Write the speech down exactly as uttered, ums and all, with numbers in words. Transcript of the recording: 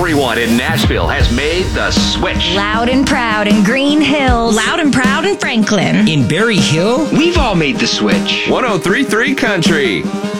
Everyone in Nashville has made the switch. Loud and proud in Green Hills. Loud and proud in Franklin. In Berry Hill? We've all made the switch. one oh three point three Country.